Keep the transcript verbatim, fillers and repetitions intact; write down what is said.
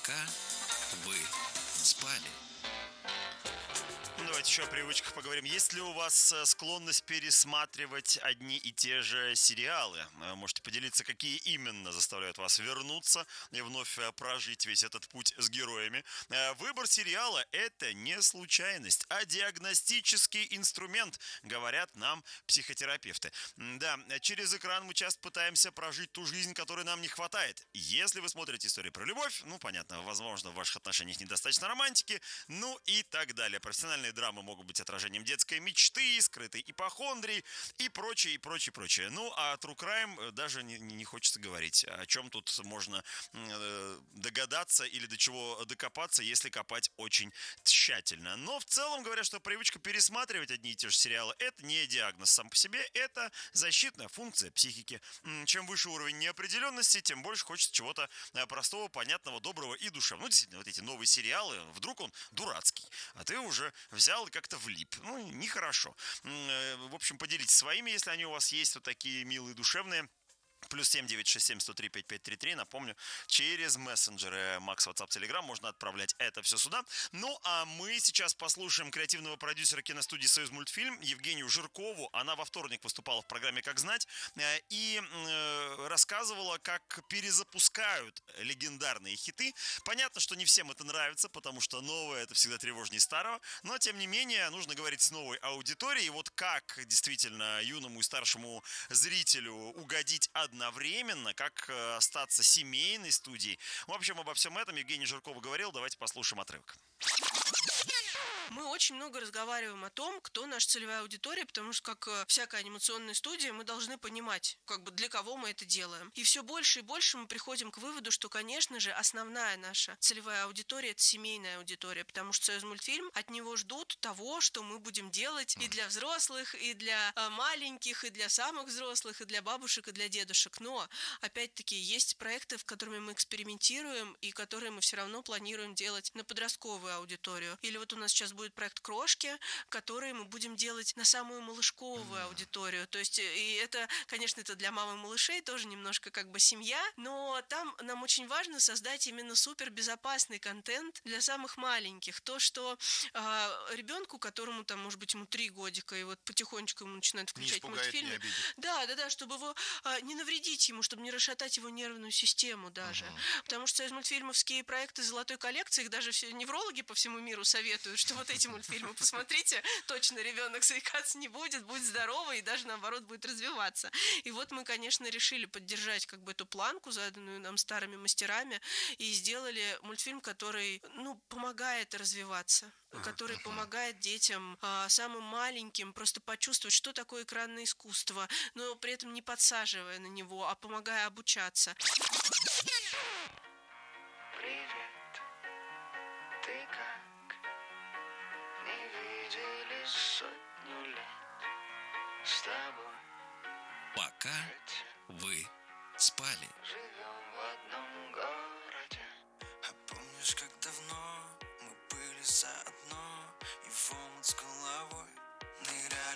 Пока вы спали. Давайте еще о привычках поговорим. Есть ли у вас э, склонность пересматривать одни и те же сериалы? Э, Можете поделиться, какие именно заставляют вас вернуться и вновь э, прожить весь этот путь с героями. Э, Выбор сериала – это не случайность, а диагностический инструмент, говорят нам психотерапевты. М, Да, э, через экран мы часто пытаемся прожить ту жизнь, которой нам не хватает. Если вы смотрите истории про любовь, ну, понятно, возможно, в ваших отношениях недостаточно романтики, ну и так далее. Профессиональные драмы могут быть отражением детской мечты, скрытой ипохондрии и прочее, и прочее, прочее. Ну, а True Crime даже не, не хочется говорить. О чем тут можно э, догадаться или до чего докопаться, если копать очень тщательно. Но в целом говорят, что привычка пересматривать одни и те же сериалы – это не диагноз сам по себе, это защитная функция психики. М, Чем выше уровень неопределенности, тем больше хочется чего-то э, простого, понятного, доброго и душевного. Ну, действительно, вот эти новые сериалы, вдруг он дурацкий, а ты уже взял и как-то влип. Ну, нехорошо. М, э, В общем, поделитесь своими, если они у вас есть, вот такие милые, душевные. Плюс семь девять шесть семь сто три пять пять три три. Напомню, через мессенджеры Макс, WhatsApp, Telegram можно отправлять это все сюда. Ну, а мы сейчас послушаем креативного продюсера киностудии «Союзмультфильм» Евгению Жиркову. Она во вторник выступала в программе «Как знать» э, и э, рассказывала, как перезапускают легендарные хиты. Понятно, что не всем это нравится, потому что новое – это всегда тревожнее старого. Но, тем не менее, нужно говорить с новой аудиторией. И вот как действительно юному и старшему зрителю угодить одновременно, как э, остаться семейной студией. В общем, обо всем этом Евгений Жирков говорил. Давайте послушаем отрывок. Мы очень много разговариваем о том, кто наша целевая аудитория, потому что, как э, всякая анимационная студия, мы должны понимать, как бы для кого мы это делаем. И все больше и больше мы приходим к выводу, что, конечно же, основная наша целевая аудитория – это семейная аудитория, потому что «Союзмультфильм» от него ждут того, что мы будем делать и для взрослых, и для э, маленьких, и для самых взрослых, и для бабушек, и для дедушек. Но, опять-таки, есть проекты, в которыми мы экспериментируем, и которые мы все равно планируем делать на подростковую аудиторию. Или вот у нас сейчас будет проект «Крошки», который мы будем делать на самую малышковую mm. аудиторию. То есть, и это, конечно, это для мам и малышей тоже немножко как бы семья, но там нам очень важно создать именно супербезопасный контент для самых маленьких. То, что э, ребенку, которому там, может быть, ему три годика, и вот потихонечку ему начинают включать Не испугает, мультфильмы. не обидит. Да, да, да, чтобы его э, не навредить ему, чтобы не расшатать его нервную систему даже. Uh-huh. Потому что мультфильмовские проекты золотой коллекции, их даже все неврологи по всему миру советуют, что вот эти мультфильмы посмотрите, точно ребенок заикаться не будет, будет здоровый и даже наоборот будет развиваться. И вот мы, конечно, решили поддержать как бы эту планку, заданную нам старыми мастерами, и сделали мультфильм, который, ну, помогает развиваться, который помогает детям, а, самым маленьким, просто почувствовать, что такое экранное искусство, но при этом не подсаживая на него, а помогая обучаться. Привет, ты как? Не виделись сотню лет с тобой. Пока вы спали. Живем в одном городе. А помнишь, как давно мы были заодно и в омут с головой ныряли?